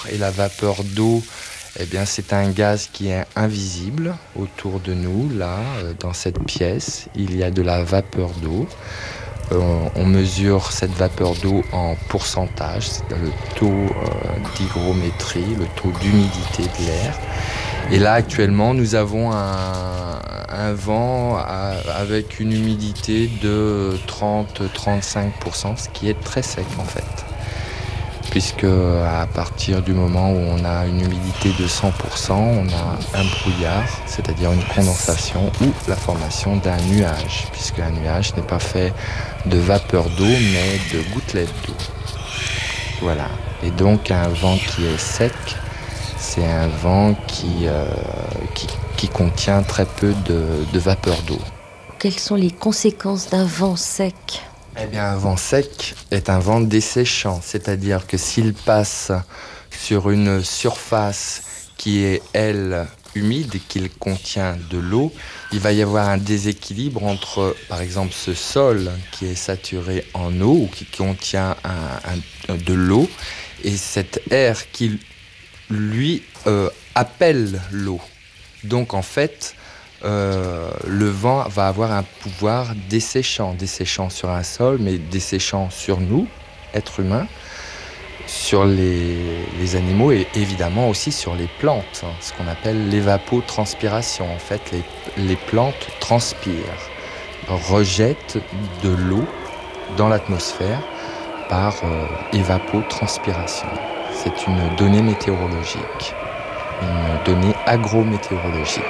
Et la vapeur d'eau, eh bien, c'est un gaz qui est invisible autour de nous. Là, dans cette pièce, il y a de la vapeur d'eau. On mesure cette vapeur d'eau en pourcentage, c'est le taux d'hygrométrie, le taux d'humidité de l'air. Et là, actuellement, nous avons un vent avec une humidité de 30-35%, ce qui est très sec en fait. Puisque à partir du moment où on a une humidité de 100%, on a un brouillard, c'est-à-dire une condensation ou la formation d'un nuage, puisque un nuage n'est pas fait de vapeur d'eau, mais de gouttelettes d'eau. Voilà. Et donc un vent qui est sec, c'est un vent qui contient très peu de vapeur d'eau. Quelles sont les conséquences d'un vent sec ? Eh bien, un vent sec est un vent desséchant, c'est-à-dire que s'il passe sur une surface qui est, elle, humide, qu'il contient de l'eau, il va y avoir un déséquilibre entre, par exemple, ce sol qui est saturé en eau ou qui contient de l'eau et cet air qui, lui, appelle l'eau. Donc, en fait, le vent va avoir un pouvoir desséchant sur un sol, mais desséchant sur nous, êtres humains, sur les animaux et évidemment aussi sur les plantes, ce qu'on appelle l'évapotranspiration. En fait, les plantes transpirent, rejettent de l'eau dans l'atmosphère par évapotranspiration. C'est une donnée météorologique, une donnée agrométéorologique.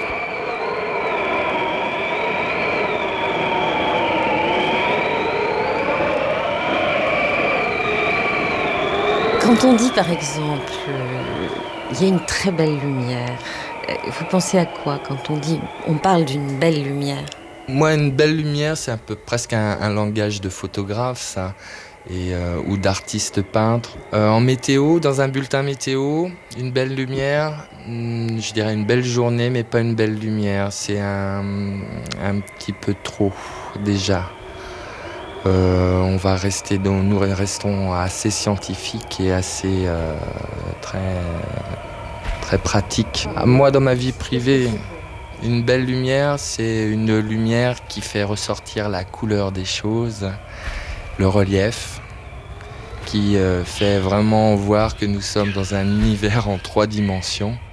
Quand on dit par exemple, il y a une très belle lumière, vous pensez à quoi quand on parle d'une belle lumière ? Moi, une belle lumière, c'est un peu presque un langage de photographe, ça, ou d'artiste peintre. En météo, dans un bulletin météo, une belle lumière, je dirais une belle journée, mais pas une belle lumière. C'est un petit peu trop, déjà. Nous restons assez scientifiques et assez très pratiques. Moi, dans ma vie privée, une belle lumière, c'est une lumière qui fait ressortir la couleur des choses, le relief, qui fait vraiment voir que nous sommes dans un univers en 3 dimensions.